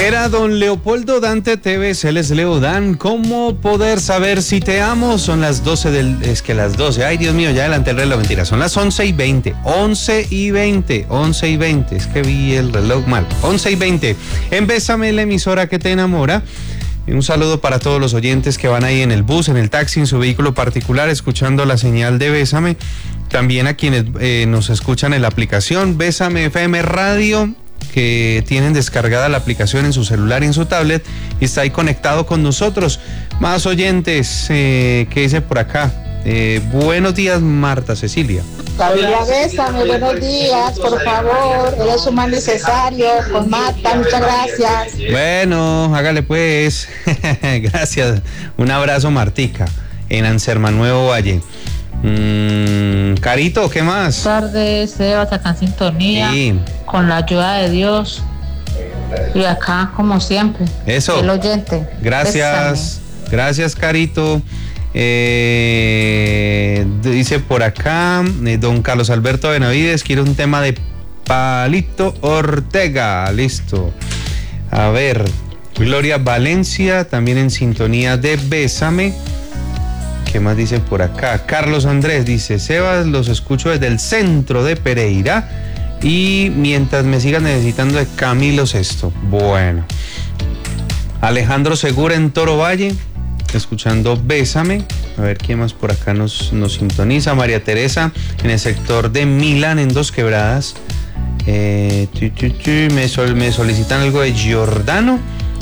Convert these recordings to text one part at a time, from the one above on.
Era don Leopoldo Dante Tevez, él es Leo Dan. ¿Cómo poder saber si te amo? Son las 12 Es que las 12, ay Dios mío, ya adelanté el reloj, mentira. Son las 11:20, 11:20. Es que vi el reloj mal. 11:20. En Bésame, la emisora que te enamora. Y un saludo para todos los oyentes que van ahí en el bus, en el taxi, en su vehículo particular, escuchando la señal de Bésame. También a quienes nos escuchan en la aplicación Bésame FM Radio, que tienen descargada la aplicación en su celular y en su tablet y está ahí conectado con nosotros. Más oyentes, ¿qué dice por acá? Buenos días, Marta Cecilia. Familia Bésame, buenos días, por favor, eres un mal necesario, con Marta, muchas gracias. Bueno, hágale pues. Gracias, un abrazo, Martica, en Anserma Nuevo Valle. Carito, ¿qué más? Buenas tardes, Sebas, acá en sintonía, sí, con la ayuda de Dios. Y acá, como siempre, eso, el oyente. Gracias, Bésame. Gracias, Carito. Dice por acá, don Carlos Alberto Benavides, quiere un tema de Palito Ortega. Listo. A ver, Gloria Valencia, también en sintonía de Bésame. ¿Qué más dice por acá? Carlos Andrés dice: Sebas, los escucho desde el centro de Pereira y mientras me sigan necesitando de Camilo Sesto. Bueno. Alejandro Segura en Toro Valle, escuchando Bésame. A ver quién más por acá nos sintoniza. María Teresa en el sector de Milán, en Dos Quebradas. Me solicitan algo de Giordano.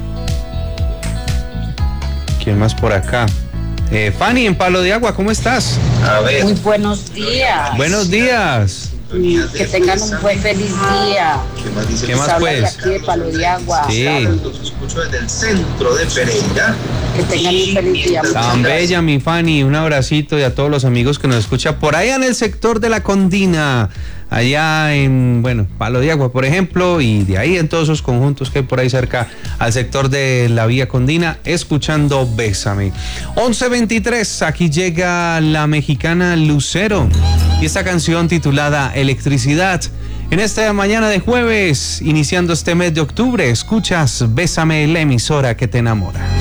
¿Quién más por acá? Fanny en Palo de Agua, ¿cómo estás? A ver. Muy buenos días. Buenos días. Que tengan un buen feliz día. ¿Qué más pues? De aquí de Palo de Agua. Sí. Los escucho desde el centro de Pereira. Que tengan un feliz día. Tan bella, mi Fanny. Un abracito y a todos los amigos que nos escuchan por allá en el sector de La Condina. Allá en, Palo de Agua, por ejemplo, y de ahí en todos esos conjuntos que hay por ahí cerca al sector de la Vía Condina, escuchando Bésame. 11:23, aquí llega la mexicana Lucero y esta canción titulada Electricidad. En esta mañana de jueves, iniciando este mes de octubre, escuchas Bésame, la emisora que te enamora.